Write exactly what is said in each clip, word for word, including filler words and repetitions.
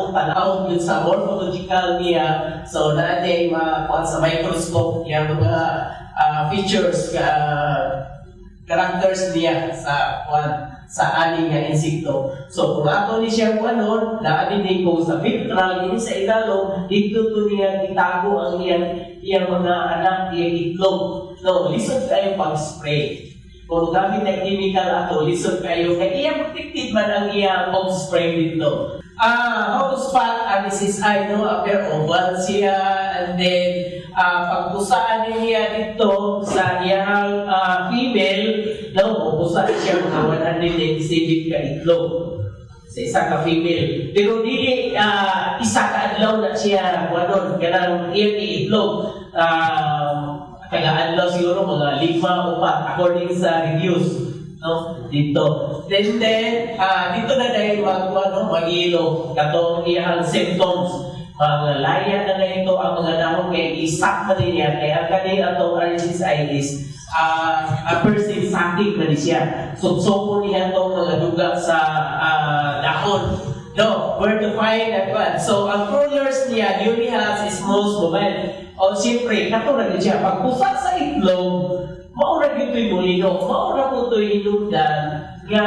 akong tanaw yun sa morphological niya. So, natin makuha sa microscope niya mga uh, features, uh, characters niya sa kuan sa aning nga insekto. So, kung ato ni siya kung ano, naabinin ko sa vitral, ini sa ilalong, dito to niya itago ang iyang, iyang mga anak, iyang itlog. No, lisod kayo pag-spray. Kung gamit na chemical ato, lisod kayo, kaya iyang protected man ang iyang pag-spray dito. Ah, how to spot an S S I, no? Appear oval siya, and then, uh, pagpusaan niya dito sa iyang uh, female, no? Pagpusaan siya mga one hundred eighty-seven ka itlog sa isa ka female. Pero dili, uh, isa ka adlaw na siya, wanon, kanang iyang itlog, uh, kaya adlaw siguro mga lima, upat, according sa reviews. No, dito. Then, then uh, dito na dahil mag, ano, mag-ilo, katong iyang symptoms. Mga laya na na ito ang mga namon kaya isak pa din yan. Kaya ang kanina itong R S S I is uh, a person sakit na siya. Suksoko niya itong mga duga sa uh, dahon. No, where to find that one. So, ang crawlers niya, newly has is most mobile. O, siyempre, katulad na siya, pagpusa sa itlog, maura gito'y mulino, maura po ito'y inundan nga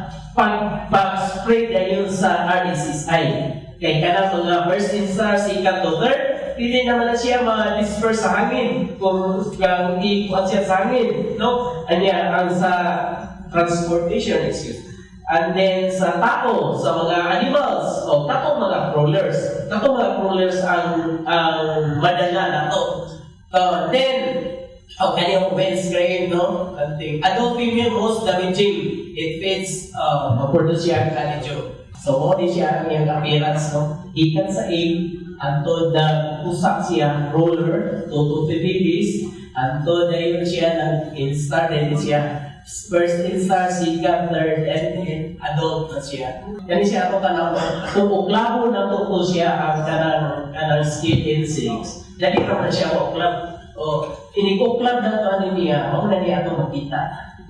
pag-spray dahil sa R S S I. Kaya ka na mga first instance, second to third, hindi naman na siya ma-disperse sa hangin kung ang ikuan siya sa hangin. No? Anya, ang sa transportation, excuse. And then sa tao, sa mga animals, o tato mga crawlers. Tato mga crawlers ang, ang madala na to. Uh, then, oh, kanyang windscreen, no? Adult female most damaging. It fits, uh, maproduce siya ang kanidyo. So, mo di siya ang iyang appearance, no? Ikan sa aim, antod na usak siya, roller, two to fifty days, antod na yun siya, nag-instar din siya. First instar, second, third, and then adult na siya. Yan siya ako kanang, kung uklabo na to siya ang kanang, kanang skin insects. Dali naman siya uklab. O, inikuklab na ito ano niya, mauna niya ito makita.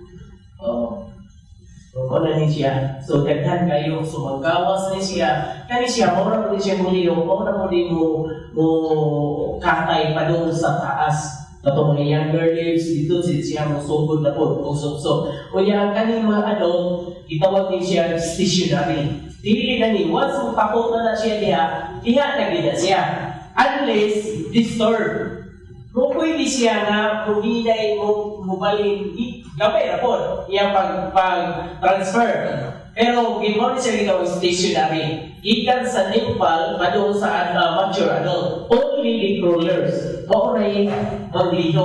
O, mauna niya siya. So, daghan kayo, sumanggawas niya siya. Kani siya, mauna mo niya muli, mauna mo niya mo, mo katay pa doon sa taas. Ito mga younger lives, dito siya mo sugod na po, usok-usok. O yan, kaning mga adult, itawag niya siya stationary. Dili na ni, once mo tapos na na siya diha, diha na gina siya. Unless disturbed. Kung pwede siya na kung hinay mo mubalin, gabay na po, iyang pag-transfer. Pero ginawa siya ginawa stationary. Ikan sa Nepal, padung sa uh, mature adult, only the crawlers, mauray maglino.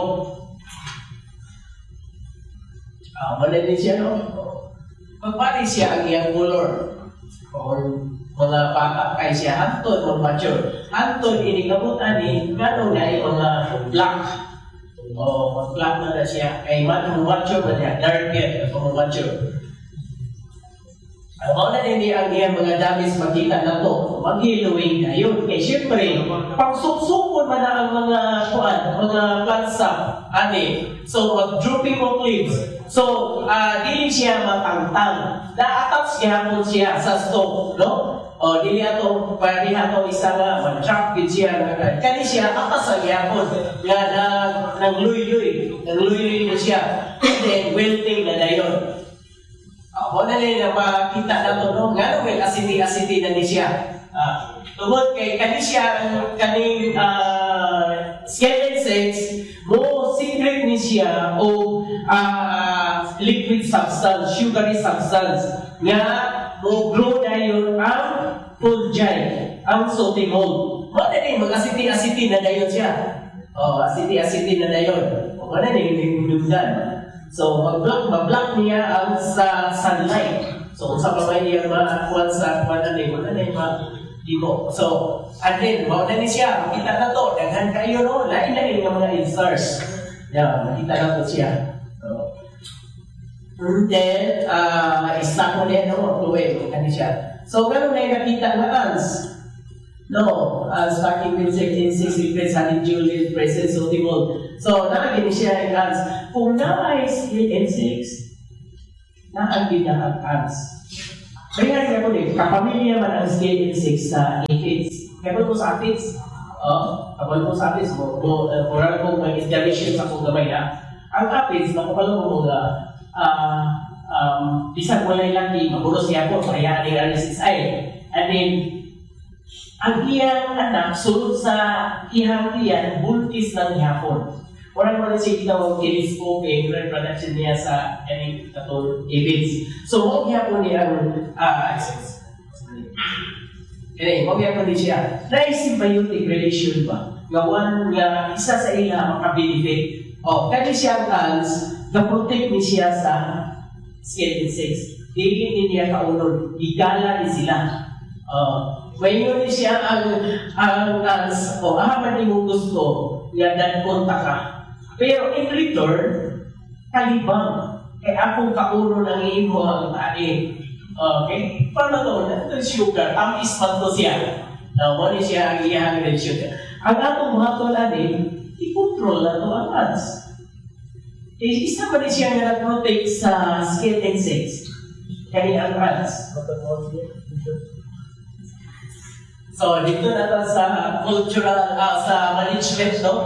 Ah, wala din siya, no? Magpali siya ang iyang color. Or mga bata kay siya, antod mag-mature. Antod, inikabutan ni, gano'n na yung mga black. O, mag-black na na siya. Kay mag-mature na niya, dark hair, kung mag-mature. Ang na hindi ang iyang mga damis makita na to, mag-hilowing na yun. Eh, syempre, pagsuksukon man na ang mga kuan, mga plansa, ani. So, mag-drooping of leaves. So, uh, dili siya matangtang. Na-attach siya po siya sa stalk, no? O, dili ato, pwede ato isa nga, mag-trap din siya. Kani siya, atas ang yapon. Nga, nang luy-luy. Nang luy-luy na siya. And then, wilting na na yun. Ako na rin na makita na ito, no? Nga may asiti-asiti na ni siya. Uh, tungod kay kani siya, kaning uh, skin insects, mo secret ni siya o uh, liquid substance, sugary substance. Nga, mo grow na yun ang fungi, ang sote mold. Mo na rin, mag-asiti-asiti na na yun siya. O, asiti-asiti na na yun. O, mo na rin, hinundan. So, mag-block, mag-block niya ang sa sunlight. So, kung sa pamay niya ma-akuan sa akuan na niya, wala na yung mag-dimo. So, and then, mauna ni siya, makita na to, daghan kayo, no? Lain-lain ng mga instars. Yan, makita na to siya. So, and then, uh, isa ko niya, no? Tuwe, makita ni siya. So, gano'n na yung nakita na ants. No, uh, starting with insects, replace honey jewelry, presence of the world. So, nakagini siya yung ants. Kung na-ice yung insects, nakagina ang ants. Kaya nga ko din, kapamilya man ang scale insects sa aphids. Kapag mo sa aphids, uh, kapag mo sa aphids, mo, mo, uh, mura mo may installation sa kong gamay ha. Ang aphids, nakapalo mo mga, uh, um, bisag walay laki, magulo siya po, kaya ni R S S I. And then, ang iyang anak, sulod sa ihang iyan, buntis ng hapon. Orang man siya gitawag telescope, yung reproduction niya sa any katong aphids. So, huwag hapon niya ang uh, access. Kaya, huwag hapon din siya. Na-symbiotic relation ba? Gawan nga isa sa ila makability. O, kaya siya ang hands, na-protect ni siya sa skin insects. Dili niya kaunod, igala ni sila. Uh, Ngayon siya ang ang hands, o ahaman ni mong gusto, nga dadpunta ka. Pero in return, kalibang. Kaya akong kauno ng imo ang tae. Okay? Paano to? Ito sugar. Tamis man to siya. Now, mo ni siya ang iyang red sugar. Ang atong mga tulanin, i-control na to ang hands. Eh, isa pa rin siya nga nag-protect sa skin insects. Kaya ang hands. So, dito na to sa cultural, uh, sa management, no?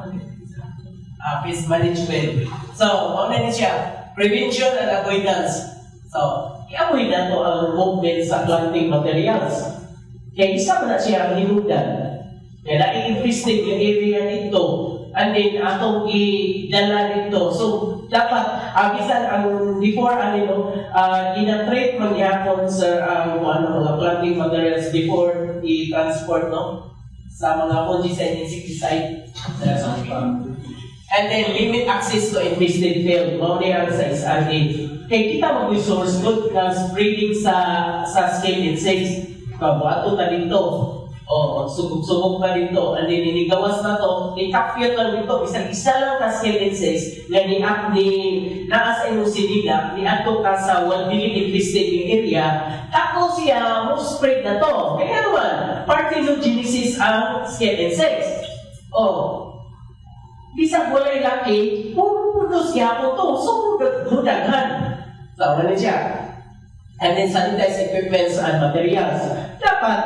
Uh, peace management. So, ano na siya? Prevention and avoidance. So, i-avoid na to ang movement sa planting materials. Kaya isa pa na siya ang hinudan. Kaya na-investing yung area dito. And then, atong i-dala dito. So, dapat, uh, bisan ang before, ano, uh, ina-treat magyapon sa ang um, ano, mga planting materials before i-transport, no? Sa mga fungicide, insecticide. And then, limit access to infested field. Mauna yan sa isa din. Kaya kita mag-resource good na spreading sa sa skin insects. Kabuato na dito. O, sugog-sugog pa dito. And then, inigawas na to. I-capture lang dito. Isang-isa lang ka skin insects na ni-act ni naas ay mong sinila, ni-ato ka sa one billion infested area. Tako siya, mo spread na to. Kaya naman, parthenogenesis ang skin insects. O, bisag walay laki, puno siya po to. So, mudaghan. So, ano siya? And then, sanitize equipments and materials. Dapat,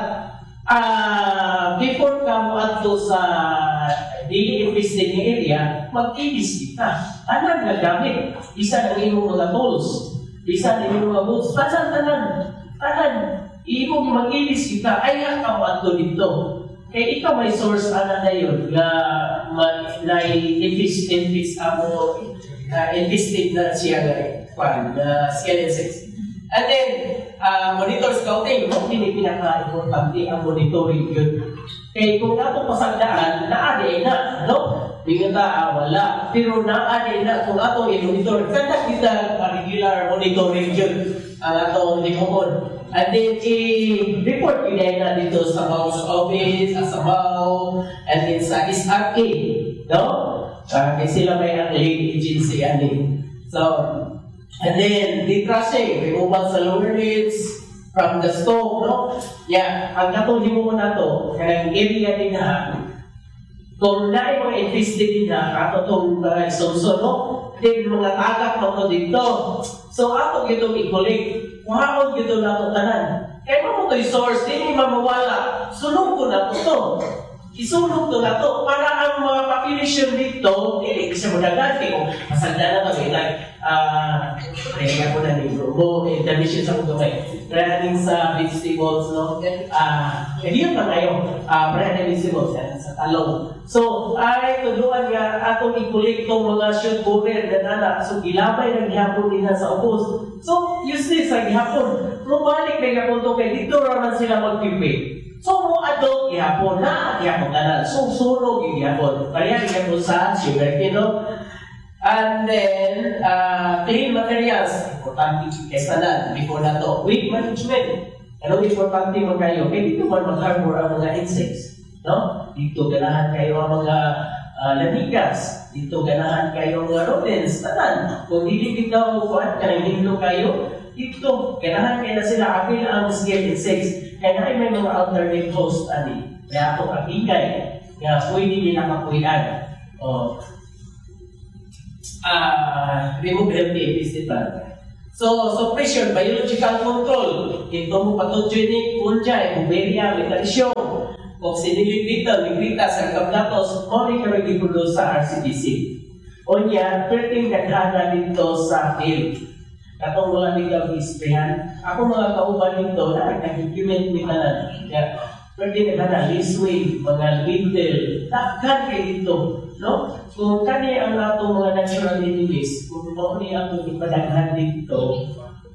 uh, before ka mo ato sa daily investing area, mag-ibis kita. Ano nga gamit? Isa ng iyong mga tools. Isa ng iyong mga boots. Tasan, tanan. Tanan. Iyong mag-ibis kita. Ay, nga ka mo ato dito. Kaya ikaw may source ana na yun na na-invest invest ako uh, invested na siya na uh, skin insects. And then, uh, monitor scouting. Kung hindi pinaka-importante ang monitoring yun. Kaya kung nato pasagdaan, na-ade na, no? Hindi nga ah, wala. Pero na-ade na kung ato i-monitor. Kaya kita regular monitoring yun ang ato limon. And then, i-report yun na dito sa House Office, sa Sabaw, and then sa S R A. No? Uh, kasi sila may ang lead agency yan eh. So, and then, decrushing, removal sa lower lids from the stock, no? Yeah, ang katong mo na to, kanang area din na, kung na yung mga invested din na, kato itong uh, sumso, no? Then, mga tagak mo to dito. So, ato itong i-collect. Kuhaon gito na ito tanan. Kaya mo ito source, hindi mamawala. Sunog ko na ito to. Isunog ko na ito. Para ang mga population dito, hindi kasi mo nagati. Kung masagda na kami, like, ah, kaya ko na ni Bro, intermission sa mga may running sa vegetables, no? Ah, hindi yun na ngayon, ah, running vegetables, yan, sa talong. So, ay, tuduan nga, atong i-collect itong mga shoot borer na nana. So, gilabay ng gihapon din sa ubos. So, useless sa gihapon. Rumalik na gihapon ito, kaya dito naman sila magpipi. So, mo adult gihapon na, gihapon na na. So, sunog yung gihapon. Kaya gihapon sa sugar, you know? And then, uh, clean materials. Importante kesa na, before na to. Weed management. Ano importante mo kayo? Kaya dito man mag-harbor ang mga insects. No? Dito ganahan kayo ang mga uh, lanigas. Dito ganahan kayo ang mga rodents. Tanan. Kung hindi bitaw kuhan ka ng himlo kayo, dito ganahan kayo na sila apil ang skin insects. Kaya na may mga alternate host ani. Kaya ako kakingay. Kaya pwede nila kapuyan. O, uh, remove healthy epistipal. So, suppression, biological control. Ito mo pathogenic, fungi, buberia, metalisyon. O sinilid dito, nigrita sa kablatos, mo ni karoon giproduce sa R C B C. O niya, perting naghaga dito sa field. Katong wala dito ang isprehan. Ako mga kauban dito, na nag-document ni tanan. Perting naghaga, Lisway, mga Lidl, takkan kayo dito. No? Kung kani ang nato mga natural enemies, kung mo ni ang ipadaghan dito,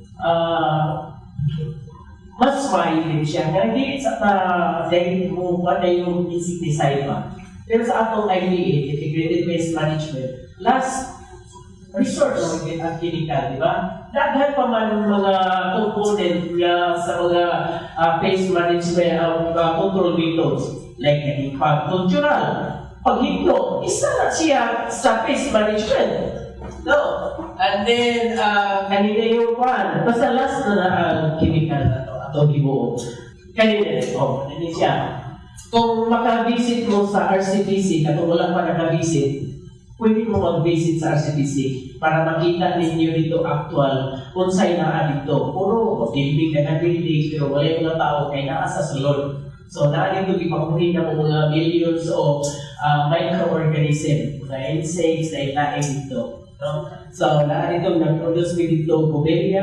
ah, mas mahilig siya. Nga hindi sa pa, dahil mo pa na yung insecticide pa. Pero sa atong I P A, Integrated Pest Management, last resort ng ang chemical, di ba? Daghan pa man mga component uh, sa mga uh, pest management uh, uh, control methods. Like naging pag-cultural, paghigno, isa na siya sa pest management. No? And then, uh, kanina yung pan, basta last na na ang chemical na to, atong ibuo. Kanina, oh, kanina siya. Kung makabisit mo sa R C P C, katong wala pa nakabisit, pwede mo mag-visit sa R C P C para makita ninyo dito actual kung sa'yo na dito. Puro building na na-building, pero wala yung mga tao kay naasa sa Lord. So, na dito ipapuri na mga millions of uh, microorganism, mga insects na ilaing dito. No? So, na dito nag-produce mo dito Boveria,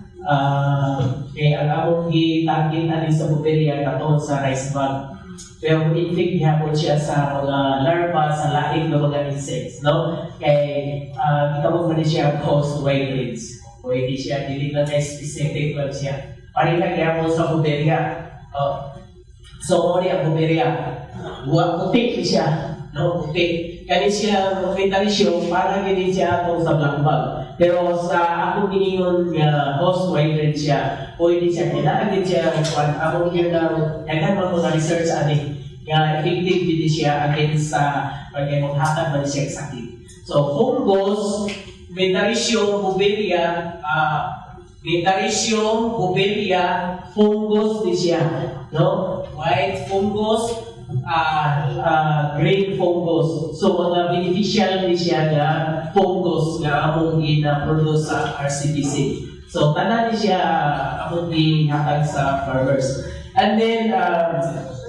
uh, kaya ang among gitangin alin sa Boveria katong sa rice bag. Pero infect hapon siya sa mga larva sa laing ng mga insects, no? Kaya uh, kita mo man siya host hybrids. Pwede siya, hindi na specific lang siya. Parang hapon sa Boveria. Oh. So, muli ang Boveria. Buwag putik siya, no? Putik. Kani siya vitarisyo para gini siya atong sa black bag. Pero sa akong giningon nga host hybrid siya, pwede siya kailangan siya kung akong yun ng daghan mo mga research ani nga effective din siya against sa pagkay maghatag man siya sakit. So fungus, Metarisium boveria, uh, Metarisium boveria, fungus din siya, no? White fungus, uh, uh, green fungus. So mga beneficial din siya na fungus na among gina-produce sa R C B C. So tanan din siya among gihatag sa farmers. And then, um,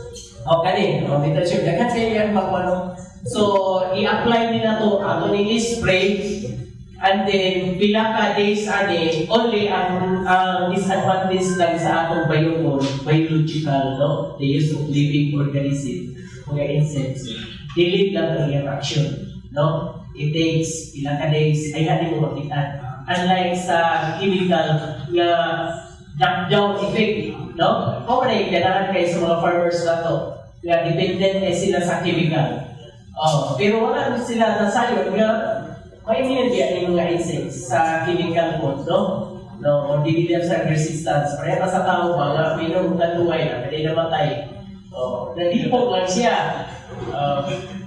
o kani, o dito siya, daghan kayo yan magpano. So, i-apply din na ito, ato ni spray, and then, pila ka days ani, only ang ang disadvantage lang sa atong biomol, biological, no? The use of living organism, mga insects. Delete lang ang reaction, no? It takes pila ka days, ay natin mo makita. Unlike sa chemical, nga knockdown effect, no? O na yung kailangan kayo sa mga farmers na to. Kaya dependent eh sila sa chemical. Oh, pero wala sila nasayon nga may immunity yung mga insects sa chemical food, no? No, o dividend sa resistance. Pareha sa tao ba nga minong taluway na hindi namatay. Oh, nalipog lang siya. Uh,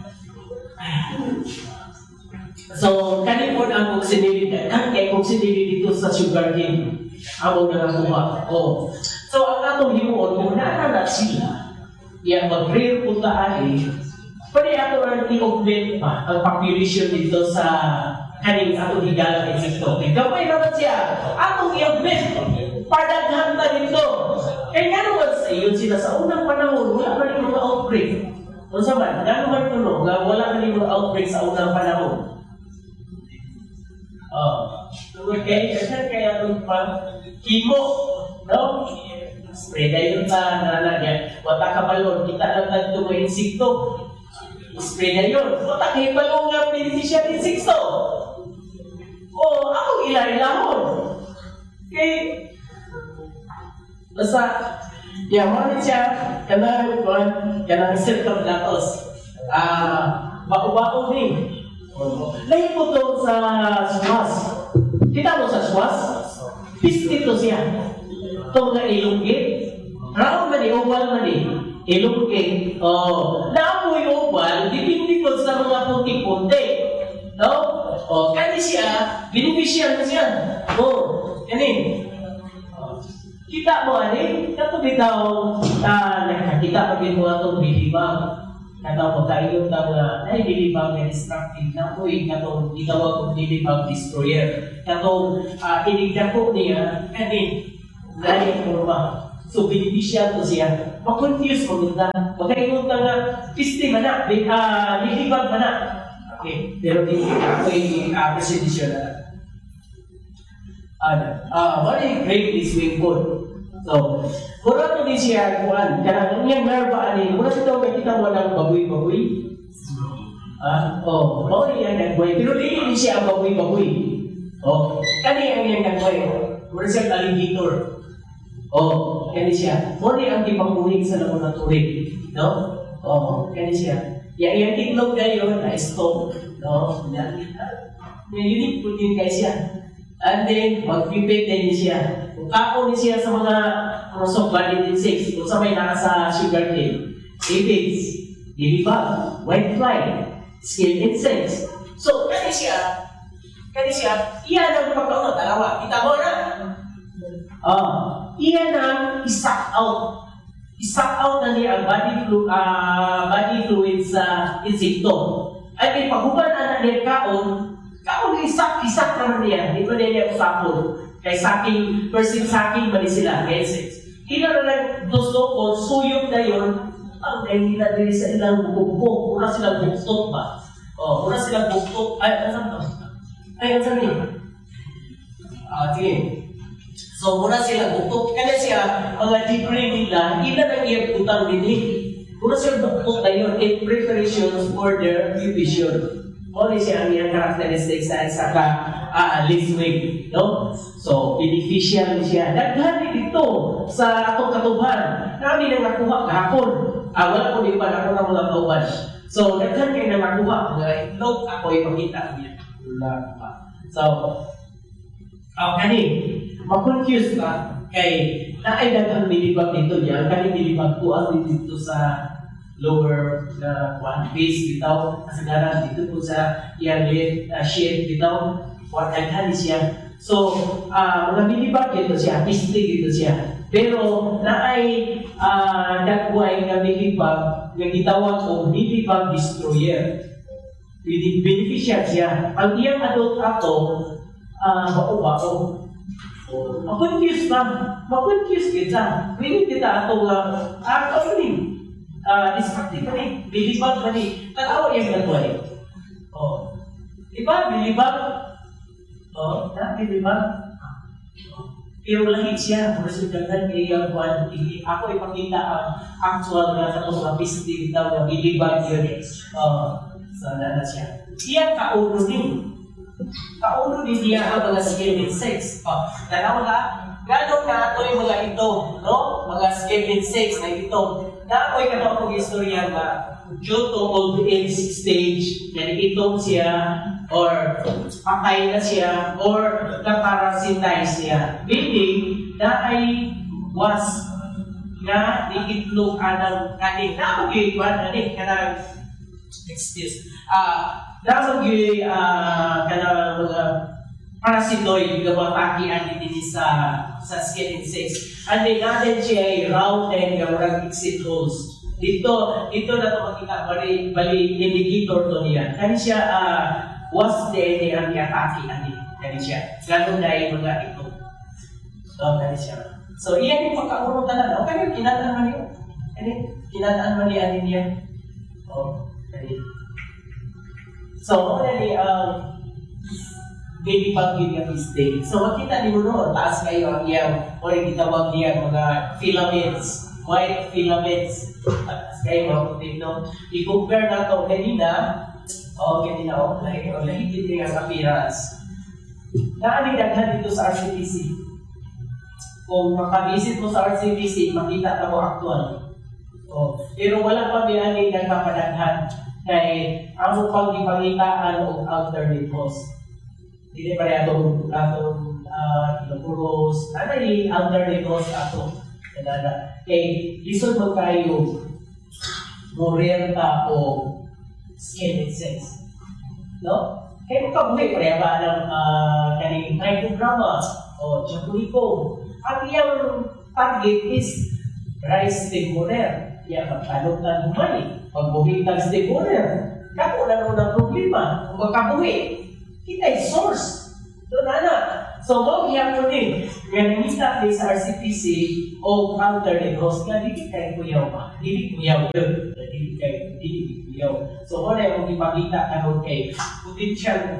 so, kanin po ang coccinellid. Kan kay coccinellid dito sa sugar cane. Amo na nakuha. Oh. So, ang atong himuon, kung naanat sila, yan, mag-rare po tayo, pwede ato ang i-augment pa ang population dito sa kaning atong higalang insekto. Gabay naman siya, atong i-augment, padaghan na dito. Kaya nga naman sa iyon sila sa unang panahon, wala pa rin mga outbreak. Kung sa man, nga naman ito, no, nga wala pa rin mga outbreak sa unang panahon. Oh. Okay, kasi kaya itong pag-chemo, no? Spray na yun pa, nananagyan. Wata ka balon, kita lang tagto mo insekto. Spray na yun. Wata kayo balon nga beneficial insekto. O, ako ilan-ilahon. Okay. Basta, yaman siya, kanang, kanang symptom natos. Ah, bako-bako din. Lahi po ito sa swas. Kita mo sa swas? Pistito siya. Ito mga ilunggit. Raon man i-ubal man eh. Ilunggit. Oh. Naamoy ubal, dipindi ko sa mga punti-punti. No? Oh, kani siya, beneficial na siya. Oh, kani. Kita mo ani, kato bitaw ah nakakita pa din mo atong bilibang. Kataw pagkayon ta nga ay bilibang na destructive na po eh katong gitawag kong bilibang destroyer. Katong uh, inigdako niya kani dahil kurma. So, beneficial to siya. Ma-confuse mo nila. Magkaingon ka nga, pisti man na, uh, lilibag man na. Okay, pero hindi ako yung uh, presentation na lang. Ano, uh, what is great is being good. So, mura to din siya, kuhan, kanang niyang narba ani, mura ito may kita mo ng baboy-baboy. Ah, oh, baboy yan nagboy, pero hindi din siya ang baboy-baboy. Oh, kani ang niyang nagboy, mura siya alligator. Oh, kani siya. Mori ang ipangbuhig sa laboratory, no? Oh, kani siya. Ya, yang itlog kayo na stone, no? Yan. May unique po din kayo siya. And then, mag-pipit din siya. Kung kako din siya sa mga prosok body insects, kung sa may nasa sugar cane, aphids, ladybug, whitefly, scale insects. So, kani siya, kani siya, iyan ang pagkaunod, dalawa. Kita mo na? Ah, iyan ang isak out. Isak out na niya ang body, flu, uh, body fluids sa uh, insekto. At yung paghuban na niya kaon, kaon isak-isak naman niya. Hindi pa niya usapon. Kaya saking, person saking mali sila, insects. Kila na lang gusto ko, suyok na yun, ang dahil nila din sa ilang bukbuk. Muna silang buktok ba? O, muna silang buktok. Ay, ano ba? Ay, ano sabi? Ah, sige. So, muna sila buktok. Kaya siya, mga debris nila, ina nang iyang butang dinig. Muna sila buktok na yun in preparations for their division. Only siya ang iyang characteristics sa isa ka uh, liswig. No? So, beneficial siya. Daghan dito sa atong katuban. Kami nang nakuha kahapon. Ah, wala ko din pa na ako ng mga kauban. So, daghan kayo nang nakuha. Mga itlog, ako ipakita niya. So, oh, kani, ma-confuse ka kay naay daghang milibag dito niya. Kani milibag ko ang dito sa lower na uh, base bitaw. Kasagaran dito po sa iyang left uh, sheet bitaw. What daghan siya. So, uh, mga milibag dito siya. Pistig dito siya. Pero naay uh, dagway nga milibag nga gitawag og milibag destroyer. Beneficial siya. Ang iyang adult ato uh, bako-bako. Ma-confuse na. Ma-confuse kita. Pwede kita atong uh, ah, ano ni? Uh, destructive pa ni. Bilibag pa ni. Tanawa yung gagawin. Oh. Diba? Bilibag? Oh, na, bilibag? Pero lahit siya. Mula sa dagan kay yung one. Ako ipakita ang actual na sa mga pistig daw na bilibag yun. Oh. So, na siya. Siya kauno din. Kauno din niya ang mga scale insects. Oh, tanaw na, gano'n na ito yung mga ito, no? Mga scale insects na ito. Na ako'y katawag kong istorya nga, due to old age stage, nanikitong siya, or patay na siya, or na-parasitize siya. Meaning, na ay was na iitlog anang kaning na mag-iwan, kaning kanang excuse. Ah, dapat yung uh, kanang mga parasitoid nga mapakian din sa sa skin insects. And then natin siya ay rounded nga murag exit holes. Dito, dito na ito makita, bali, bali indicator to niya. Kani siya, uh, was the any ang iatake ani. Kani siya. Ganun na yung mga ito. So, kani siya. So, iyan yung pagkakuno talaga. O, kani, kinadaan man yun. Kani, kinadaan man niya niya. O, kani. So, already, um, baby pag-give nga mistake. So, makita niyo noon, taas kayo ang iyang, o rin gitawag niya, mga filaments, white filaments. Taas kayo mga puti, no? I-compare na ito kanina, o kanina, o lahi, o lahi dito yung appearance. Naaming daghan dito sa R C T C. Kung makabisit mo sa R C T C, makita na mo actual. O, pero walang pamilyanin na kapadaghan. Kay ang pag-ipangitaan o alternate host. Hindi pa rin atong atong kinukuros, ano yung alternate host atong kanada. Kay lisod mo kayo morenta o skin insects. No? Kaya kung kabuhay, pareha ba ng uh, kaning trichogramma o jabulico. Ang iyang target is rice stigmoner. Kaya magkalog na humay. Pagbuhi ng stigmoner. Kako na naman ang problema. Kung magkabuhi, kita yung source. So, nana, So, mo gihapon ni nga nangita kay sa R C T C o counter ni host nga dili kay kuyaw ba? Dili kuyaw yun. Dili kay dili kuyaw. So, mo na yung ipakita karon kay potential.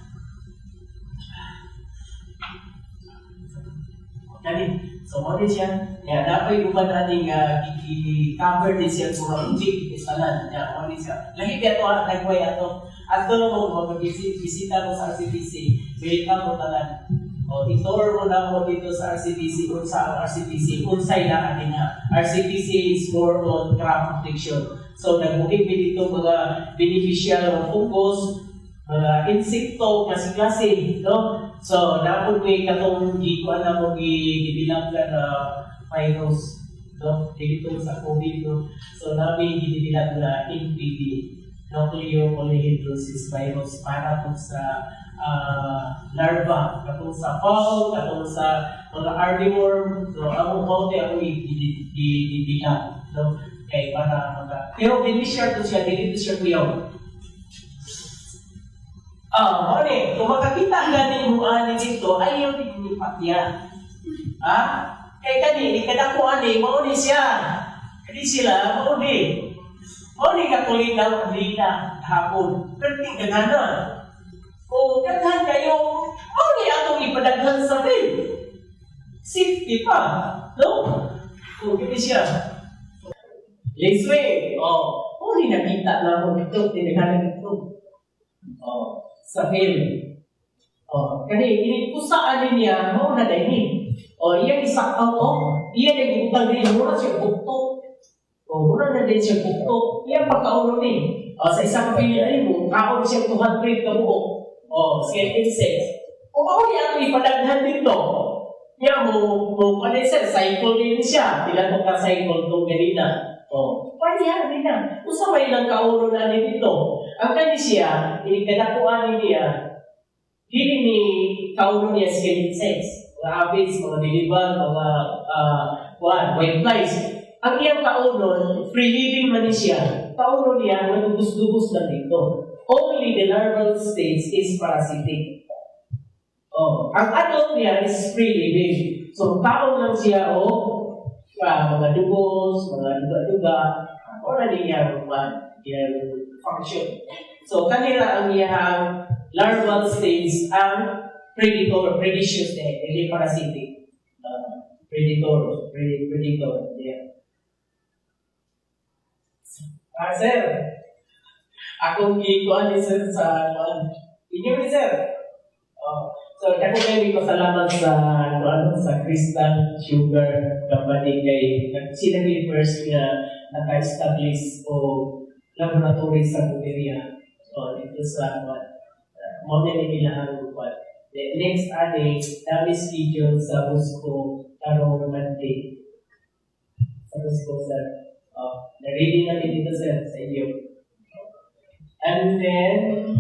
Kani, so mo din siya. Ya, dapat uban ating uh, i-cover din siya kung hindi isalan. Ya, mo din siya. Lahi biya to ang nagway ato. Ato na mo mag-bisita mo sa R C T C. Welcome mo tanan. O, i-tour mo na mo dito sa R C T C. Kung sa R C T C, kung sa'y na atin na. R C T C is more on crop protection. So, nagbuking dito mga beneficial ng focus, mga insekto, klase-klase, no? So, napod may katong gikuan na mo i-develop ka na virus, no? Dito sa COVID, no? So, namin i-develop na N P V, nucleopolyhedrosis virus, para po sa uh, larva, katong sa fowl, katong sa mga armyworm, so, ang konti ako i-develop, no? Kaya para mga... Pero, hindi-share to siya, hindi-share ko yun. Ah, uh, mali, kung makakita ganing mo ani dito, ayaw din ni Patya. Ha? Kay kani, ikadakuan ni, mauni siya. Kadi sila, mauni. Mauni katuloy ng lina hapon. Pero tingnan na. O, daghan kayo, mauni atong ipadaghan sa rin. Safety pa. No? O, kadi siya. Leswe, o, mauni nakita na mo dito, tinignan dito. O, sa film. Oh, kani ini kusaan niya mo na dai. Oh, iya isakaw to. Iya na gutang din mo na siya bukto. Oh, muna na din siya bukto. Iya pagkauno ni. Oh, sa isang pili mo, kaon siya two hundred ka buok. Oh, sige insects. O ako niya ang ipadaghan dito. Niya mo mo ano siya, cycle din siya. Ilan mo ka cycle to ganina. Oh, pwede din na. Usa may lang kauno na ni dito. Ang kani siya, inikadakuan niya, hindi ni kauno niya skin insects, mga aphids, mga diliban, mga uh, whiteflies. Ang iyang kauno, free living man siya. Kauno niya, nagdubos-dubos na dito. Only the larval stage is parasitic. Oh, ang adult niya is free living. So, taon lang siya, oh, uh, mga dubos, mga duga-duga, o na niya, mga function. So, kanila ang iyang larval stage ang predator, predaceous eh, hindi parasitic. Uh, predator, pred predator. Yeah. Ah, sir. Akong gikuan ni sir sa kuan. Inyo ni sir. Oh. So, dako kayo ko salamat sa ano sa Crystal Sugar Company kay sila ni first nga naka-establish o laboratory sa Buteria. So, dito sa uh, model nila ang upat. Next ane, dami schedule sa Busco, karong Monday. Sa Busco, sir. Uh, na-ready na dito, sir, sa inyo. And then,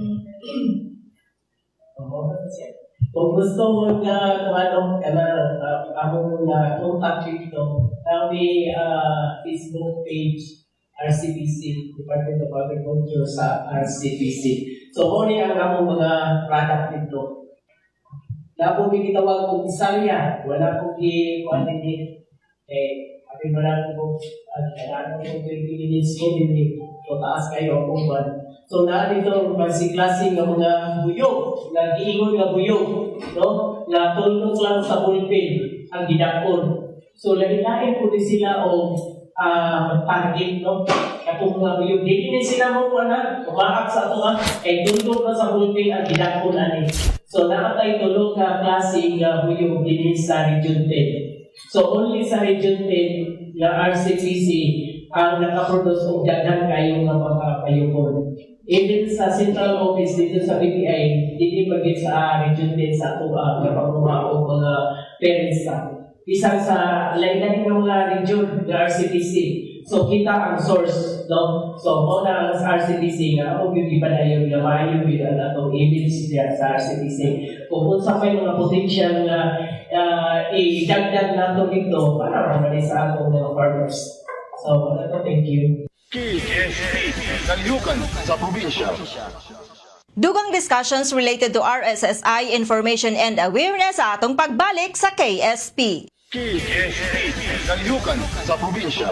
oh, kung gusto mo na kung ano, kana, uh, ako na contact dito, dami uh, Facebook page, R C P C, Department of Agriculture sa R C P C. So, muli ang among mga product dito. Na po gitawag kong isalya, wala pong i-quantity. Eh, atin mo lang po, kailangan ko yung twenty minutes ko, hindi so taas kayo kung ba. So, na dito, klase-klase ng mga buyo, na giingon nga buyo, no? Na tulong lang sa bulpin, ang gidakon. So, lain-lain po din sila o uh, target, no? Kapag mga buyo, hindi din sila mo po na, umaak sa ito nga, ay tulong na sa bulpin ang gidakon ani. So, nakatay tulong na klase ng buyo din sa Region ten. So, only sa Region ten, ng R C P C, ang nakaproduce o daghan kayo ng mga payupon. Even sa central office dito sa B P I, hindi pagit sa Region ten sa ito ang napamuha o mga parents sa. Isang sa lain-lain ng mga region ng R C P C. So, kita ang source, no? So, muna ang R C P C nga, kung yung iba na yung lamayo, yung ano itong image niya sa R C P C. Kung sa may mga potential na uh, i-dagdag na ito dito, para mamali sa atong mga farmers. So, ano, thank you. K S P, Kalihukan sa probinsya. Dugang discussions related to R S S I information and awareness sa atong pagbalik sa K S P. K S P, kalihukan sa probinsya.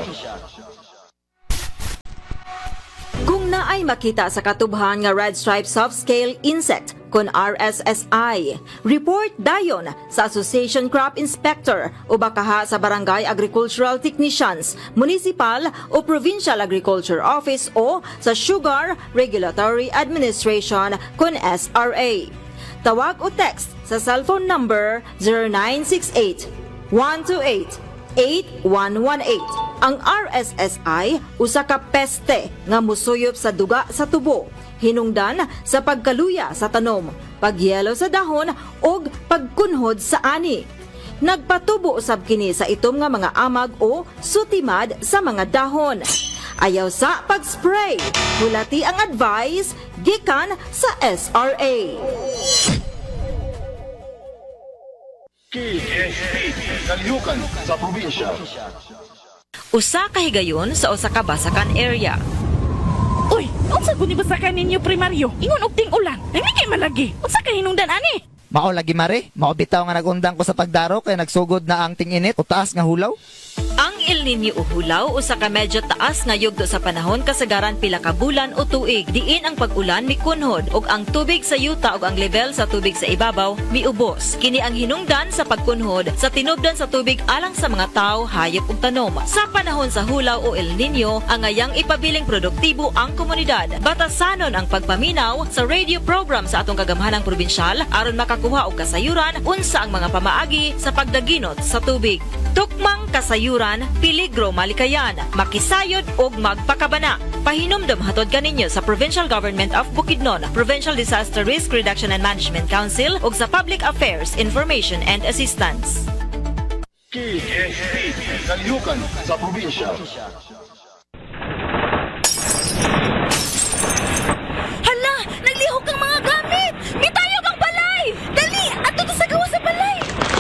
Kung naay makita sa katubhan nga red stripe soft-scale insect kon R S S I, report dayon sa Association Crop Inspector o bakaha sa Barangay Agricultural Technicians, Municipal o Provincial Agriculture Office o sa Sugar Regulatory Administration kon S R A. Tawag o text sa cellphone number zero nine six eight, one two eight, eight one one eight. Ang R S S I usa ka peste nga musuyop sa duga sa tubo, hinungdan sa pagkaluya sa tanom, pagyelo sa dahon ug pagkunhod sa ani. Nagpatubo usab kini sa itom nga mga amag o sutimad sa mga dahon. Ayaw sa pag-spray, hulati ang advice gikan sa S R A. K S P, kalihukan sa probinsya. Usa ka higayon sa usa ka basakan area. Uy, unsa guni basakan ninyo primaryo? Ingon og ting ulan. Nang kay malagi. Unsa ka hinungdan ani? Mao lagi mare, mao bitaw nga nagundang ko sa pagdaro kay nagsugod na ang ting-init o taas nga hulaw. Ang El Nino o hulaw usa ka medyo taas nga yugto sa panahon kasagaran pila ka bulan o tuig diin ang pag-ulan mikunhod ug ang tubig sa yuta ug ang level sa tubig sa ibabaw miubos. Kini ang hinungdan sa pagkunhod sa tinubdan sa tubig alang sa mga tawo, hayop ug tanom. Sa panahon sa hulaw o El Nino, ang ngayang ipabiling produktibo ang komunidad. Batasanon ang pagpaminaw sa radio program sa atong kagamhanang probinsyal aron makakuha og kasayuran unsa ang mga pamaagi sa pagdaginot sa tubig. Tukmang kasayuran, peligro malikayan, makisayod ug magpakabana. Pahinumdum hatod kaninyo sa Provincial Government of Bukidnon, Provincial Disaster Risk Reduction and Management Council ug sa Public Affairs Information and Assistance. K S P, kalihukan sa probinsya. Hala, naglihok ang mga gamit. Mitayog ang balay. Dali, ato to sa gawa sa balay.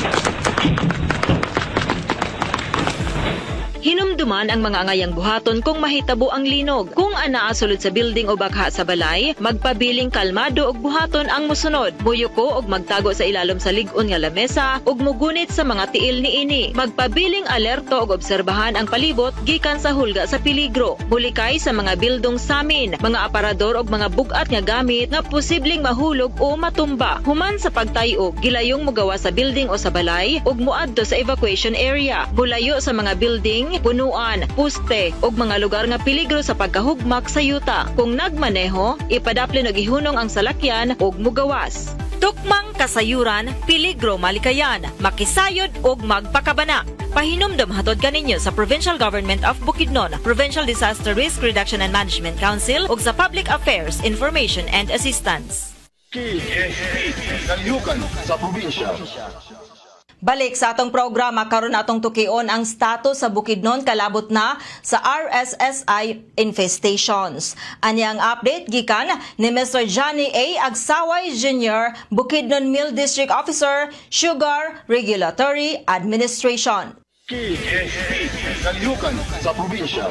Hinumduman ang mga angayang buhaton kung mahitabo ang linog. Kung anaa sulod sa building o bakha sa balay, magpabiling kalmado og buhaton ang musunod. Muyuko og magtago sa ilalom sa lig-on nga lamesa ug mugunit sa mga tiil niini. Magpabiling alerto og obserbahan ang palibot gikan sa hulga sa peligro. Mulikay sa mga bildong samin, mga aparador og mga bugat nga gamit nga posibleng mahulog o matumba. Human sa pagtayog, gilayong mugawa sa building o sa balay ug muadto sa evacuation area. Bulayo sa mga building, punuan, puste ug mga lugar nga peligro sa pagkahugmak sa yuta. Kung nagmaneho, ipadapli og ihunong ang salakyan ug mugawas. Tukmang kasayuran, peligro malikayan, makisayod ug magpakabana. Pahinumdum hatod kaninyo sa Provincial Government of Bukidnon, Provincial Disaster Risk Reduction and Management Council ug sa Public Affairs Information and Assistance. K S P, kalihukan sa probinsya. Balik sa atong programa, karon atong tukion ang status sa Bukidnon kalabot na sa R S S I infestations. Ani ang update gikan ni Mister Johnny A. Agsaway Junior, Bukidnon Mill District Officer, Sugar Regulatory Administration. K S P, kalihukan sa probinsya.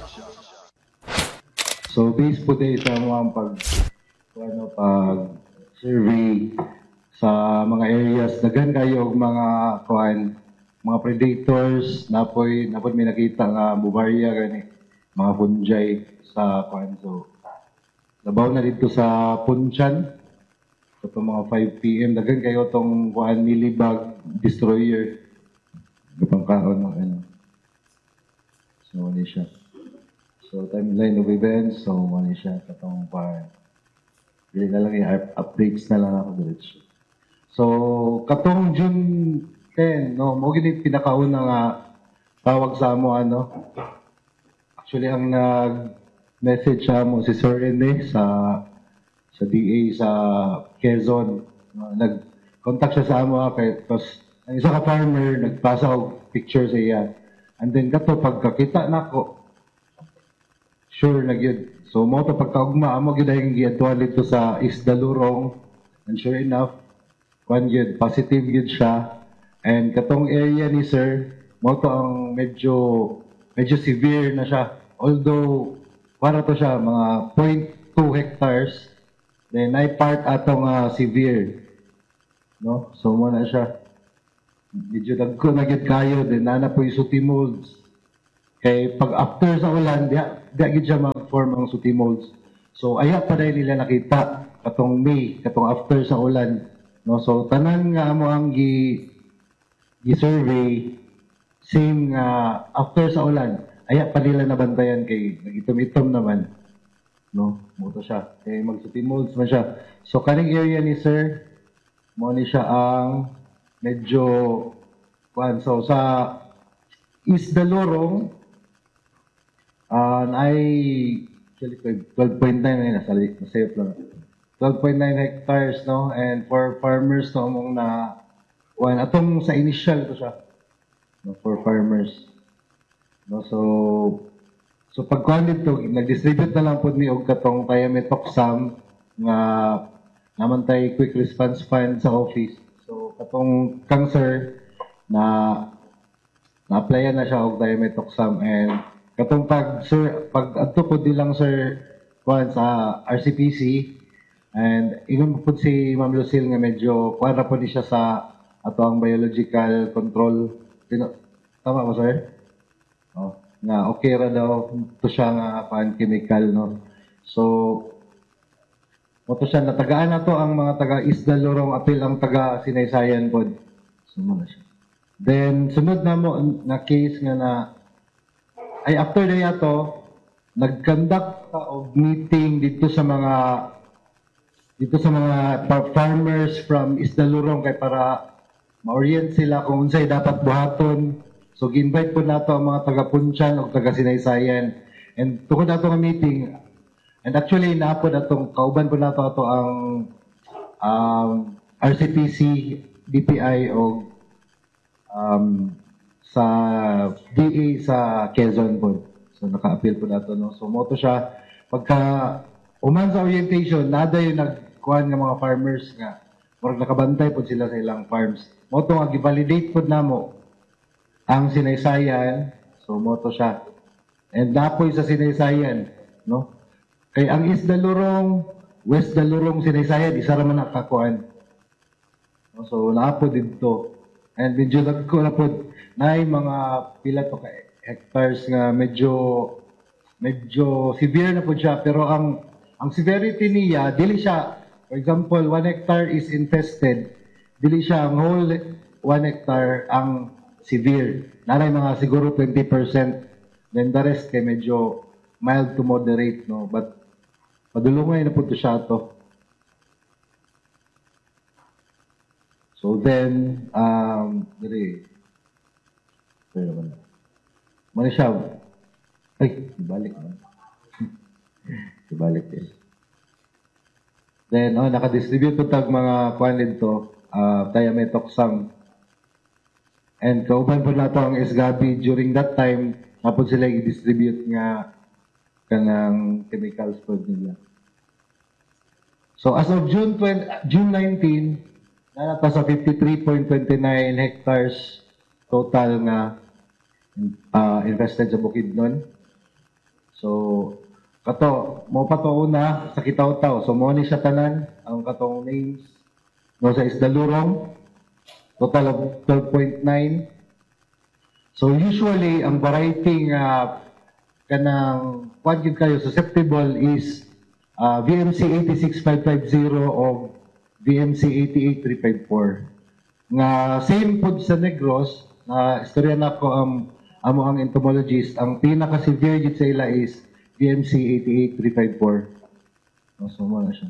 So based po tayo sa mga pag ano pag survey sa mga areas daghan kayo og mga kuan mga predators napoy napoy may nakita nga bubarya gani mga fungi sa kuan. So labaw na dito sa Punchan sa mga five p m daghan kayo tong kuan milibag destroyer kapang kaon ng ano. So ano siya. So timeline of events, so ano siya katong kuan. Dili na lang i-updates na lang ako diretso. So, katong June ten, no, mo gini pinakauna nga tawag sa amo ano. Actually ang nag-message sa mo si Sir Rene sa sa D A sa Quezon. No, nag-contact siya sa amo kay because ang isa ka farmer nagpasa og picture sa iya. And then kato pagkakita nako sure na gyud. So mo to pagkaugma amo gyud ang giadtuan dito sa Isdalurong, and sure enough one yun, positive yun siya. And katong area ni sir, mo to ang medyo medyo severe na siya. Although para to siya mga zero point two hectares, Then ay part atong uh, severe. No? So mo na siya. Medyo dagko na gid kayo then nana po yung sooty molds. Kay pag after sa ulan, di di gid siya mag-form ang sooty molds. So aya pa dahil nila nakita katong May, katong after sa ulan. No? So tanan nga amo ang gi gi-survey same nga after sa ulan, aya pa nila nabantayan kay nagitom-itom naman. No? Moto siya. Kay mag-sooty molds man siya. So kaning area ni sir, mo ni siya ang medyo kuan. So sa East Dalorong, uh, ay actually twelve point nine na nasali, nasayop lang. twelve point nine hectares, no? And for farmers, no, among na kuan atong sa initial to siya. No, for farmers. No, so so pag kuan dito, nag-distribute na lang pud ni og katong Thiamethoxam nga naman tay quick response fund sa office. So katong cancer na na-applyan na siya og Thiamethoxam and katong pag sir pag adto pud lang sir kuan sa R C P C and ingon pud si Ma'am Lucille nga medyo kuan ra pud siya sa ato ang biological control. Sino, tama ba sir? Oh, nga okay ra daw to siya nga kuan chemical, no. So moto siya natagaan na to ang mga taga East Dalorong apil ang taga Sinaysayan pod. Sumo na siya. Then sunod na mo na case nga na ay after day ato nag-conduct ka og meeting dito sa mga dito sa mga farmers from East Dalorong kay para ma-orient sila kung unsay dapat buhaton. So gi-invite po nato ang mga taga Punchan o taga Sinaysayan. And tukod nato nga meeting and actually naapod atong kauban po nato ato ang um, R C P C, D P I o um, sa D A sa Quezon po. So naka-appeal po nato, no. So moto siya pagka uman sa orientation nada yung nagkuhan ng mga farmers nga murag nakabantay po sila sa ilang farms. Moto nga gi-validate po namo ang Sinaysayan. So moto siya. And napoy sa Sinaysayan, no? Kay ang East Dalorong, West Dalorong, Sinaysayan, isa ra man nakakuan. No? So naapo dito. And medyo nagko na po na mga pila to ka hectares nga medyo medyo severe na po siya pero ang ang severity niya dili siya, for example, one hectare is infested, dili siya ang whole one hectare ang severe. Naray mga siguro twenty percent. Then the rest kay medyo mild to moderate, no. But padulungay na po to siya to. So then, um, dali. Pero naman. Mali siya. Ay, ibalik na. ibalik din. Then, oh, naka-distribute po tag mga kuan dito, uh, Thiamethoxam. And kauban po nato ang S G A B I during that time, napod sila i-distribute nga kanang chemicals po nila. So as of June twentieth, June nineteenth, nanata sa fifty-three point two nine hectares total nga uh, invested sa Bukidnon. So kato mo pa to una sa Kitaw-Taw. So mo ni siya tanan ang katong names no sa East Dalorong, total of twelve point nine. So usually ang variety nga kanang what gyud kayo susceptible is uh, V M C eighty-six five fifty o V M C eighty-eight three fifty-four. Nga same pod sa Negros na istorya na ko ang um, amo ang entomologist, ang pinaka severe gid sa ila is V M C eighty-eight three fifty-four. No, so mo na siya.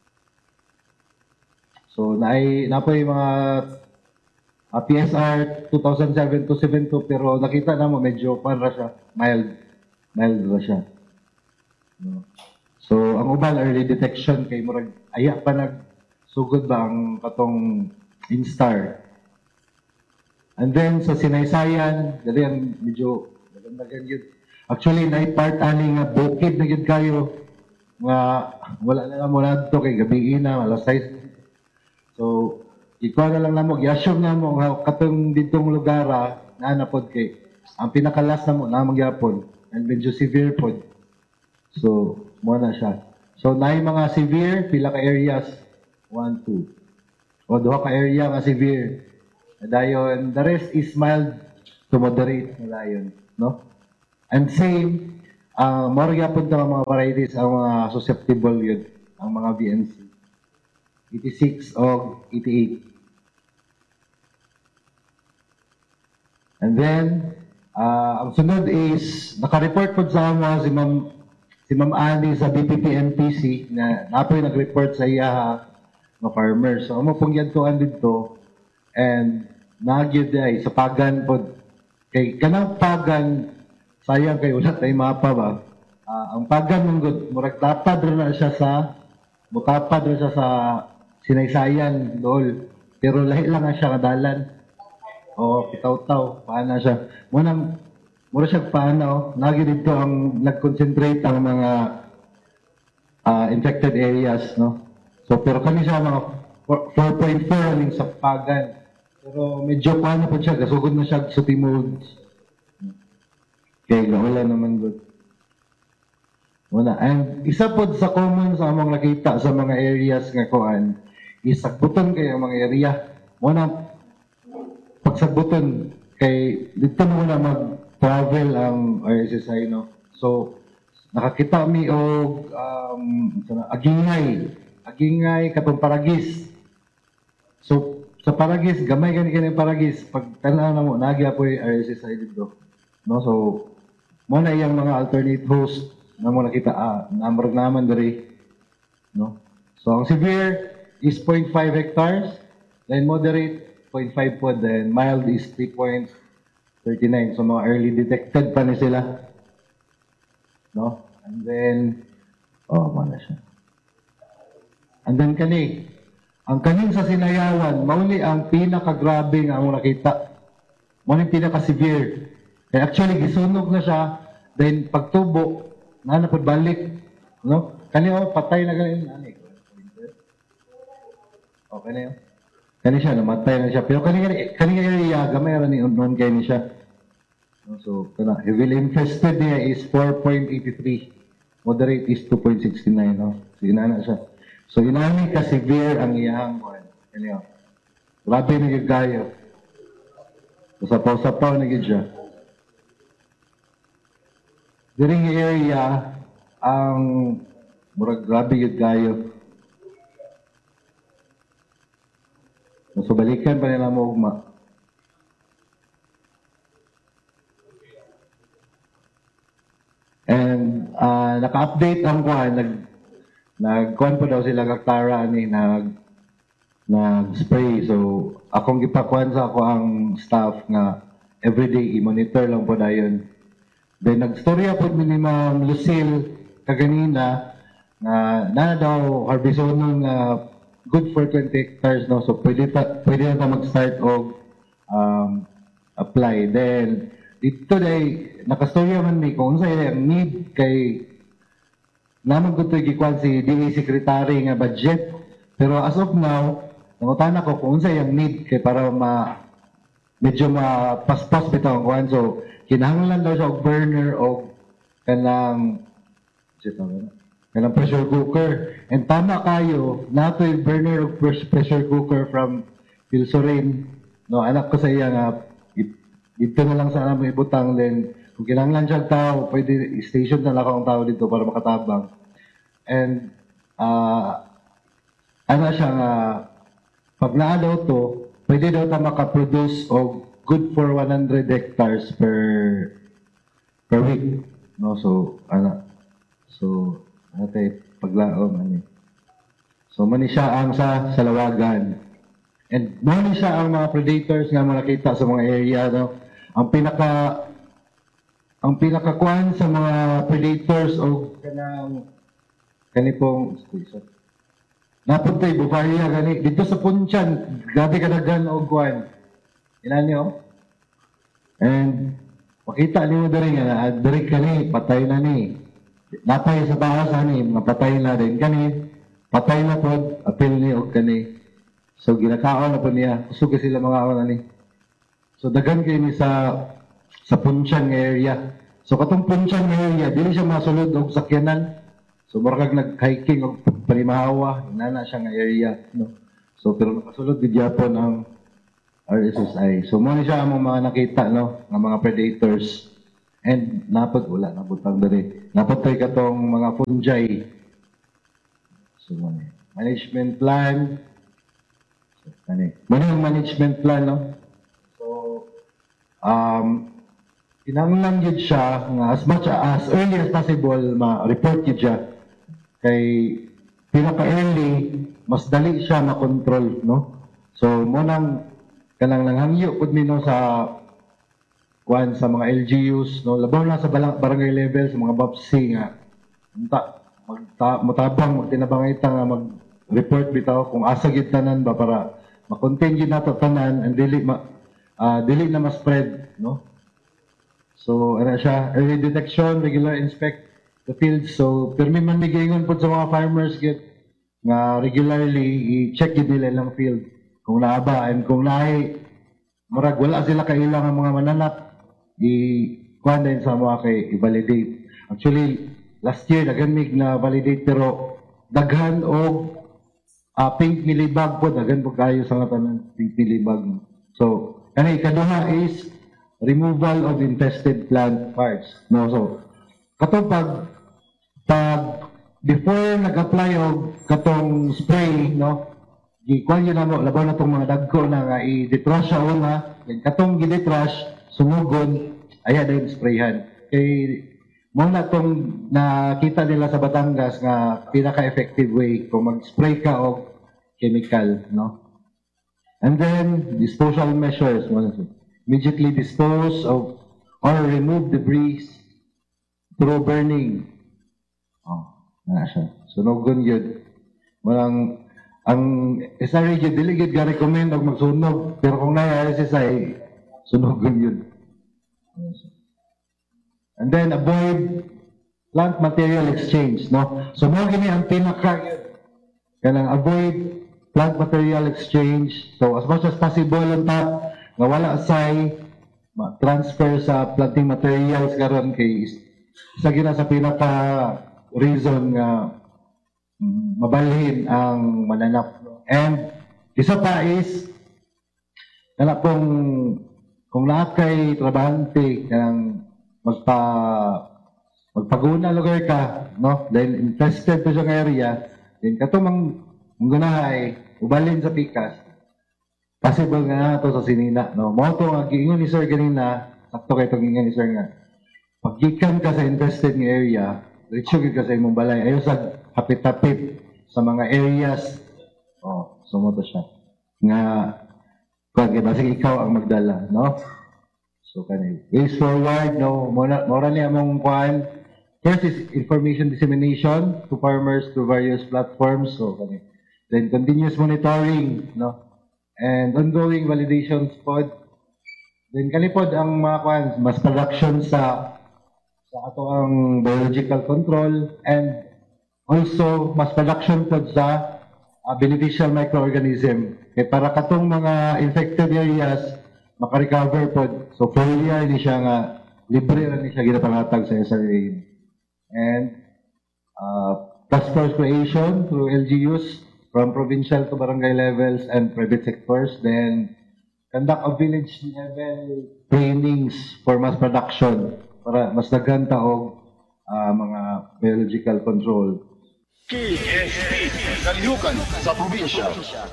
So naay napoy mga uh, P S R two thousand seven to seventy-two pero nakita na mo medyo para siya mild mild ra siya. No. So ang uban early detection kay murag aya pa nag sugod ba ang katong Instar. And then sa Sinaysayan, dali ang medyo maganda yun. Actually, na-part ani nga bukid na yun kayo nga wala na nga muna ito kay gabi na, alas sais. So, ikaw na lang na mo, i-assume na mo nga katong ditong lugara na napod kay ang pinakalas na mo na magyapon and medyo severe pod. So, mo na siya. So naay mga severe pila ka areas one two. O duha ka area nga severe. Dayon the rest is mild to moderate na dayon, no? And same uh, mao gyapon ta mga varieties ang mga susceptible yun ang mga B N C. eighty-six o eighty-eight. And then, uh, ang sunod is, naka-report po sa amo si Ma'am si Ma'am Annie sa B P P N P C na napoy nag-report sa iya ng farmer. So, amo pong yan tuan dito and nagyod ay sa pagan po. Kay kanang pagan, sayang kay wala tayo mapa ba? Uh, ang pagan mong good, murag tapad rin na siya sa, mutapad rin siya sa sinaysayan dool. Pero lahi lang na siya kadalan. O pitaw-taw, paana siya. Muna, mura siya paano, nagi dito ang nag-concentrate ang mga uh, infected areas, no? So, pero kami siya mga four point four aning sa pagan. Pero medyo paano po siya, gasugod na siya sa timod. Okay, wala naman good. Wala. And isa po sa common sa among nakita sa mga areas nga kuan, isagbuton kayo ang mga area. Muna, pagsagbuton kay dito mo na mag-travel ang R S S I, no? So nakakita mi og um, agingay agingay katong Paragis. So sa Paragis gamay gani kani Paragis pag tan-aw na mo nagya po R S S I dito, no? So mo na iyang mga alternate host na mo nakita ah, number naman diri, no? So ang severe is zero point five hectares, then moderate zero point five po, then mild is three point three nine. So, mga early detected pa ni sila. No? And then, oh, mana siya. And then, kani, ang kaning sa Sinayawan, mauli ang pinakagrabe nga ang nakita. Mauli pinaka-severe. Kaya actually, gisunog na siya, then pagtubo, nanapod balik. No? Kani, oh, patay na ganin. Okay na yun. Kani siya, namatay na siya. Pero kani kani area, gamay ra ni unon kay ni siya. So, kana heavily infested niya is four point eight three. Moderate is two point six nine, no? So, inana siya. So, inani ka severe ang iyang kuan. Kani oh. Grabe na gyud kayo. So, sapaw-sapaw na gyud siya. During area, ang murag grabe gyud kayo. So, balikan pa nila mo ugma. And uh, naka-update ang kuhan, nag nag-kuhan po daw sila kaktara ni nag nag-spray. So, akong gipakuhan sa ako ang staff nga everyday i-monitor lang po dayon. Then nagstorya po ni Ma'am Lucille kaganina na na daw harbisonon nga uh, good for twenty hectares, no? So, pwede, ta, pwede na mag-start og um, apply. Then, dito day, nakastorya man mi kung sa'yo ang need kay naman ko ito gikuan si D A Secretary nga budget. Pero as of now, nangutan ako kung sa'yo ang need kay para ma medyo mapaspas bitaw ang kuhan. So, kinahanglan daw siya og burner o kanang kanang pressure cooker. And tama kayo, nato yung burner of pressure cooker from Pilsorin. No, anak ko sa iya nga, dito na lang sana may ibutang. Then, kung kinanglan siya tao, pwede station na lang akong tao dito para makatabang. And, uh, ano siya nga, pag naadaw to, pwede daw ta makaproduce of good for one hundred hectares per per week. No, so, ano, so, ate, paglaom, ano. So, mani siya ang sa salawagan. And mani siya ang mga predators nga makita sa mga area, no? Ang pinaka, ang pinakakuan sa mga predators o kanang, kanipong, napuntay, bufarya, gani, dito sa Punchan, gabi kadagan o kuan. Inan niyo? And, makita niyo na rin, na, dari kani, patay na ni. Napay sa bawas ani, mga patay na rin kani, patay na po, apil ni og kani. So ginakaon na po niya, kusog sila mga awan ani. So dagan kayo ni sa sa Punchan area. So katong Punchan area, dili siya masulod og sakyanan. So marag nag-hiking o palimahawa, inana siya nga area, no. So pero nakasulod gid gyapon ang R S S I. So mo ni siya among mga nakita, no, nga mga predators. And napad wala nabutang diri. Napatay katong mga fungi. So mo ni management plan. So kani. Mo ni ang management plan, no. So um kinahanglan gid siya nga as much as early as possible ma-report gid siya kay pinaka-early mas dali siya na-control, no? So mo nang kanang nanghangyo pud mi no sa kuan sa mga L G Us, no, labaw na sa balang, barangay level sa mga B A P S I nga unta magta motabang magtinabangita nga mag-report bitaw kung asa gid tanan ba para ma-contain gid nato tanan and dili ma uh, dili na ma-spread, no. So ano siya, early detection, regular inspect the field. So permi man mi gingon pud sa mga farmers gid nga regularly i-check gid nila lang field kung naa ba, and kung naay murag wala sila kailangan mga mananap i kuan din sa mga kay i-validate. Actually last year daghan mig na validate pero daghan og uh, pink milibag po, daghan po kayo sa nga tanan pink milibag. So kani ikaduha is removal of infested plant parts, no. So katong pag pag before nag-apply og katong spray, no, gikuan yun na mo, labaw na itong mga dagko na nga i-detrash siya una, then katong gidetrash, sumugon, ayan na yung sprayhan. Kay mo na itong nakita nila sa Batangas nga pinaka-effective way kung mag-spray ka og chemical, no. And then, disposal measures, immediately dispose of or remove debris through burning. Oh, na siya. Sunugon yun. Walang, ang S R A yun, dili gid ga-recommend og magsunog. Pero kung na R S S I, sunugon yun. And then, avoid plant material exchange, no? So, mo gini ang pinaka yun. Kanang avoid plant material exchange. So, as much as possible on top, nga wala say transfer sa planting materials karon kay isa gina sa pinaka reason nga mm, mabalhin ang mananap. And isa pa is kana kung kung lahat kay trabahante kanang magpa magpaguna lugar ka, no, then infested to sa area, then katumang manggunahay ubalhin sa pikas, possible nga to sa sinina, no. Mo to nga giingon ni sir ganina, sakto kay itong ingon ni sir nga paggikan ka sa infested nga area, diretso gid ka sa imong balay, ayo sa hapit-hapit sa mga areas. Oh, sumo to siya nga kung basig ikaw ang magdala, no. So kani ways forward, no, mora mora ni among kuan. First is information dissemination to farmers through various platforms. So kani then continuous monitoring, no, and ongoing validations pod. Then kanipod ang mga kuan mas production sa sa ato ang biological control, and also mas production pod sa uh, beneficial microorganism kay para katong mga infected areas makarecover pod. So foliar ni siya nga libre ra ni siya ginapangatag sa S R A. And uh, task force creation through L G Us from provincial to barangay levels and private sectors. Then conduct of village level trainings for mass production para mas daghan taog uh, mga biological control. K S P Kalihukan sa probinsya.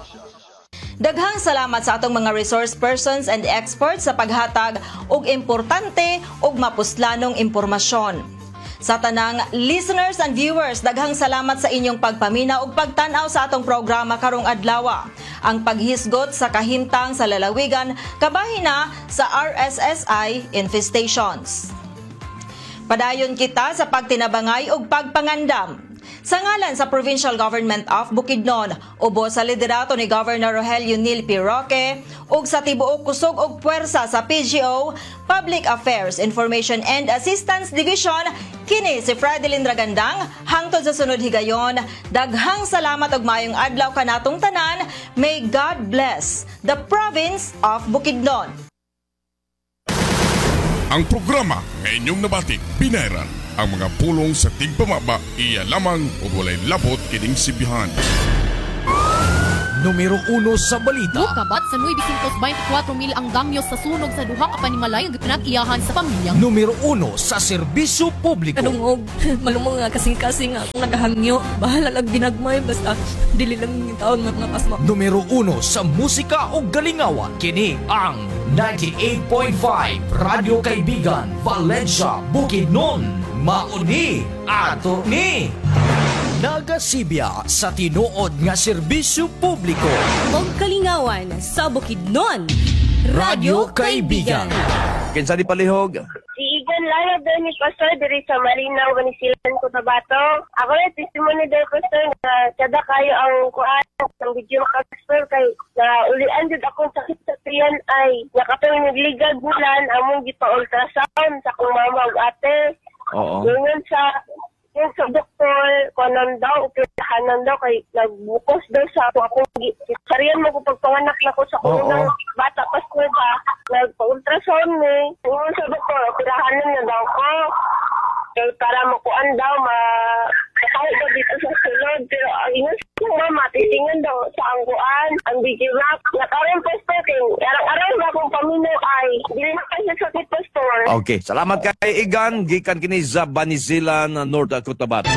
Daghang salamat sa atong mga resource persons and experts sa paghatag og importante ug mapuslanong impormasyon. Sa tanang listeners and viewers, daghang salamat sa inyong pagpamina ug pagtan-aw sa atong programa karong adlaw. Ang paghisgot sa kahimtang sa lalawigan kabahin na sa R S S I infestations. Padayon kita sa pagtinabangay ug pagpangandam. Sa ngalan sa Provincial Government of Bukidnon, ubos sa liderato ni Governor Rogelio Nil P. Roque ug sa tibuok kusog ug puwersa sa P G O, Public Affairs, Information and Assistance Division, kini si Fredelyn Dragandang, hangtod sa sunod higayon, daghang salamat ug maayong adlaw kanatong tanan. May God bless the province of Bukidnon. Ang programa nga inyong nabatik, Binayran Ang mga pulong sa tigpamaba iya lamang ug walay labot kining sibihan. Numero uno sa balita. Kabat sa nueve twenty-four mil ang damyo sa sunog sa duha ka panimalay ang pinag-iyahan sa pamilya. Numero uno sa serbisyo publiko. Kadungog, malumong nga kasing-kasing nga akong nagahangyo. Bahala lang ginagmay, basta dili lang yung taon nga mga pasma. Numero uno sa musika o galingawan. Kini ang ninety-eight point five Radio Kaibigan, Valencia, Bukidnon. Mauni ato ni nagasibya sa tinuod nga serbisyo publiko. Og kalingawan sa Bukidnon. Radio Kaibigan. Kinsa di palihog? Si Igan Lara doon ni Pastor diri sa Marinaw, Banisilan, Cotabato. Ako na testimony doon, Pastor, na kada kayo ang kuhaan ng video ka, Pastor, kay na ulian din akong sakit sa tiyan ay nakapang nagligag bulan among gipa-ultrasound sa kong mama ug ate. Oo. Yun sa yung sa doktor, kanan daw, upirahanan daw, kay nagbukos daw sa ako akong sariyan mo kung pagpanganak na ko sa kunang bata pas ko ba, nagpa-ultrasound ni. Yung sa doktor, upirahanan na daw ko. Kaya para makuan daw, ma kahit daw dito sa sulod. Pero ang ingon sa mama, titingan daw sa angguan, ang digirap. Nakaroon, Pastor, kay arang-arang na akong pamino ay, hindi na kasi sakit, Pastor. Okay, salamat kay Igan, gikan kini sa Banisilan, North Cotabato.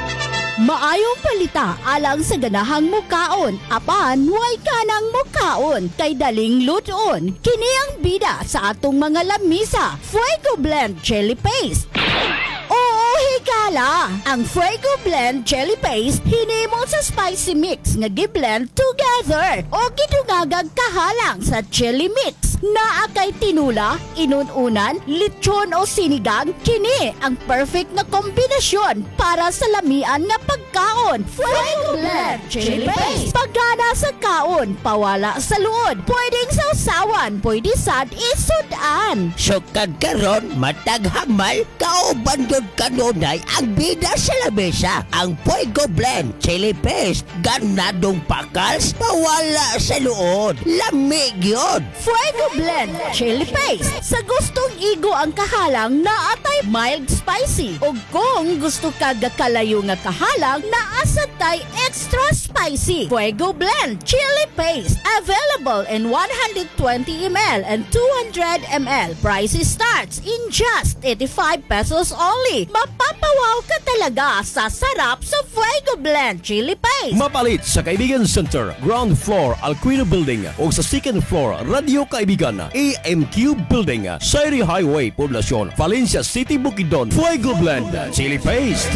Maayong palita alang sa ganahang mukaon, apan way kanang mukaon kay daling luton. Kini ang bida sa atong mga lamisa, Fuego Blend Chili Paste. Oo, higala! Ang Fuego Blend Chili Paste hinimo sa spicy mix nga gi-blend together o gidungagag kahalang sa chili mix. Naa kay tinula, inununan, lechon o sinigang, kini ang perfect na kombinasyon para sa lamian nga pagkaon. Fuego Blend Chili Paste. Pagana sa kaon, pawala sa luod. Pwedeng sausawan, pwede sad isudan. Sukad karon matag hamal, kauban gyud kanunay ang bida sa lamesa. Ang Fuego Blend Chili Paste, ganadong pakals, pawala sa luod. Lamig yun. Fuego Blend Chili Paste. Sa gustong igo ang kahalang na atay mild spicy. O kung gusto ka gakalayo nga kahalang na asatay extra spicy. Fuego Blend Chili Paste. Available in one hundred twenty milliliters and two hundred milliliters. Price starts in just eighty-five pesos only. Mapapawaw ka talaga sa sarap sa Fuego Blend Chili Paste. Mapalit sa Kaibigan Center, ground floor, Alquino Building o sa second floor, Radio Kaibigan, A M Q Building, Sairi Highway, Poblacion, Valencia City, Bukidnon. Fuego Blend Chili Paste.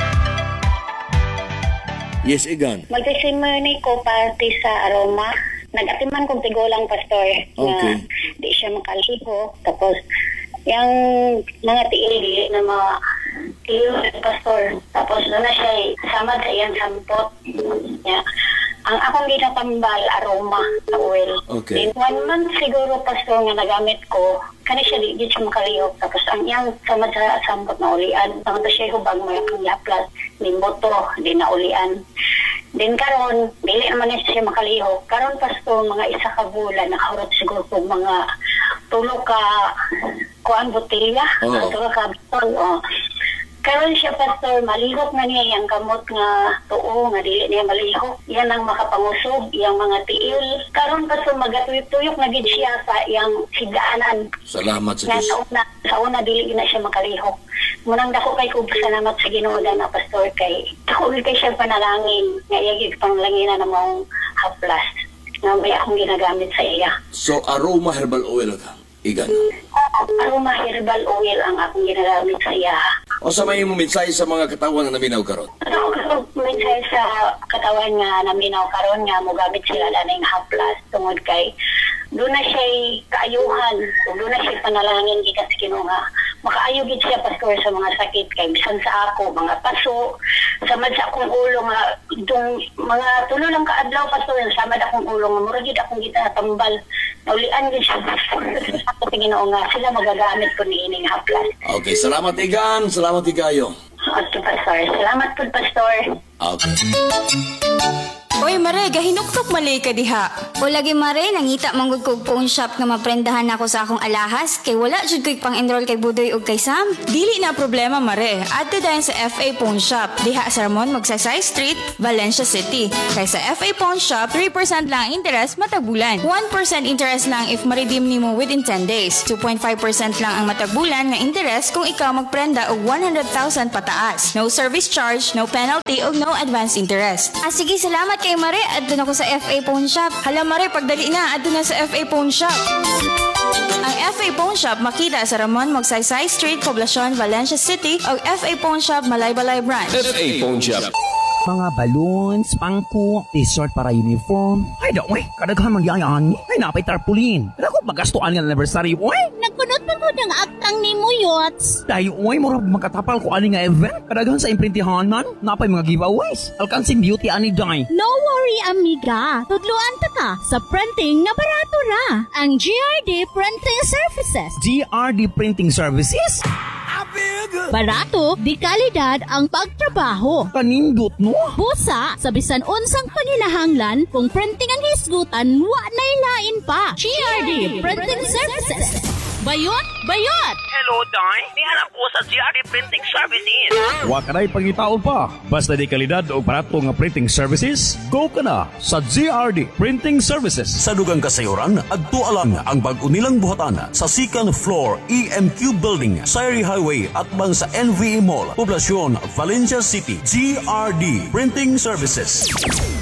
Yes, Igan. Magsisimony ko party sa Aroma. Nag-atiman kong tigulang, Pastor. Okay. Na di siya makaliho. Tapos, yung mga tiili na mga tiil, Pastor. Tapos, doon na siya samad sa iyang sampot. Yeah. Ang akong ginatambal, Aroma, sa oil. Okay. Then, one month siguro, Pastor, nga nagamit ko, kani siya di siya makalihok. Tapos, ang iyang samad sa sampot na ulian. Tapos siya hubag mo yung yaplas, limboto, di na ulian. Then karon, dili naman na siya makalihok. Karon, Pastor, mga isa ka bulan, nakahurot siguro po mga tulo ka kuan botelya. Oh. Tulo ka botol, oh. Karon siya, Pastor, malihok na niya yung kamot nga tuo, nga dili niya malihok. Yan ang makapangusog, yung mga tiil. Karon, Pastor, magatuyok-tuyok na gid siya sa yung higdaanan. Salamat sa Nga Diyos. sa una, sa una dili na siya makalihok. Munang dako kay kog salamat sa Ginoo na, Pastor, kay dako kay siya panalangin. Nga iyagig panglanginan na mong haplas. Nga may akong ginagamit sa iya. So, Aroma Herbal Oil ka, Igan. Aroma Herbal Oil ang akong ginagamit sa iya. O sa may mo mensahe sa mga katawan na naminaw karon? Ano ko mensahe sa katawan nga naminaw karon nga mogamit sila laning haplas tungod kay doon na siya kaayuhan, doon na siya panalangin gikan sa Ginoo nga makaayo gid siya, Pastor, sa mga sakit kay bisan sa ako mga paso samad sa akong ulo nga itong mga tulo lang kaadlaw, Pastor, samad akong ulo nga mura gid akong gitatambal naulian gid siya sa Ginoo nga sila magagamit ko niining haplas. Okay, salamat Igan, salamat Igayo. Okay, Pastor. Salamat po, Pastor. Okay. Oy, Mare, gahinuktok malay ka diha. O lagi Mare, nangita manggod kog phone shop nga maprendahan ako sa akong alahas kay wala jud ko'y pang-enroll kay Budoy ug kay Sam. Dili na problema, Mare. Adto dayon sa F A Pawn Shop. Diha sa Ramon Magsaysay Street, Valencia City. Kay sa F A Pawn Shop, three percent lang ang interest matag bulan. one percent interest lang if ma-redeem nimo within ten days. two point five percent lang ang matag bulan nga interest kung ikaw magprenda og one hundred thousand pataas. No service charge, no penalty ug no advance interest. Ah sige, salamat kay Mare. Adto na ko sa F A Pawn Shop. Hala Mare, pagdali na adto na sa F A Pawn Shop. Ang F A Pawn Shop makita sa Ramon Magsaysay Street, Poblacion, Valencia City o F A Pawn Shop Malaybalay Branch. F A Pawn Shop. Mga balloons, pangko, t-shirt para uniform. Ay, daw, eh, kadaghan man yayan. Ay, napay tarpaulin. Ako, magastuan ng anniversary, oy. Nagkunot pa ko ng aktang ni mo, Yots. Dahil, oy, mura makatapal ko ani nga event. Kadaghan sa imprintihan man, napay mga giveaways. Alkansing beauty ani day. No worry, amiga. Tudluan ta ka sa printing na barato ra. Ang G R D Printing Services. G R D Printing Services? Barato, di kalidad ang pagtrabaho. Kanindot no? Busa, sa bisan unsang panginahanglan, kung printing ang hisgutan, wa na ilain pa. G R D Printing Services. Bayot! Bayot! Hello, Day. Nihanap ko sa G R D Printing Services. Wa ka na'y pangitaon pa. Basta di kalidad o barato nga printing services, go ka na sa G R D Printing Services. Sa dugang kasayuran, agtualang ang bag-unilang buhatan sa second floor E M Q Building, Sayri Highway at bang sa N V A Mall, Poblacion, Valencia City. G R D Printing Services.